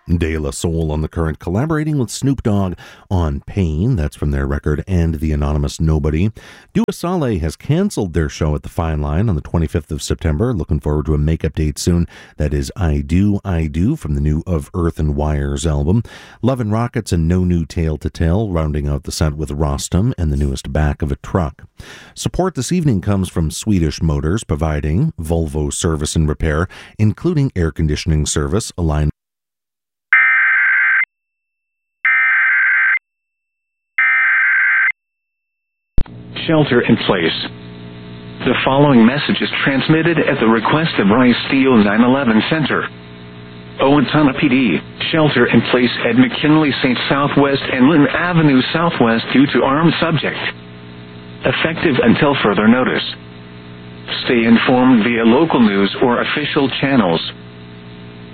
De La Soul on The Current, collaborating with Snoop Dogg on Pain. That's from their record, And the Anonymous Nobody. Dua Saleh has canceled their show at the Fine Line on the 25th of September. Looking forward to a makeup date soon. That is I Do, from the new Of Earth and Wires album. Love and Rockets and No New Tale to Tell, rounding out the set with Rostam and the newest Back of a Truck. Support this evening comes from Swedish Motors, providing Volvo service and repair, including air conditioning service, aligned Shelter in place. The following message is transmitted at the request of Rice Steel 9/11 Center. Owatonna PD, shelter in place at McKinley St. Southwest and Lynn Avenue Southwest due to armed subject. Effective until further notice. Stay informed via local news or official channels.